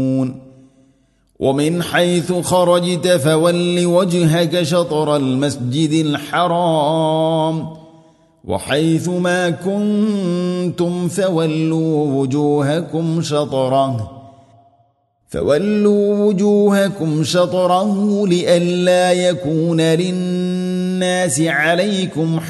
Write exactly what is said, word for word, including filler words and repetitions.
ومن حيث خرجت فول وجهك شطر المسجد الحرام وحيث ما كنتم فولوا وجوهكم شطره فولوا وجوهكم شطره لئلا يكون للناس عليكم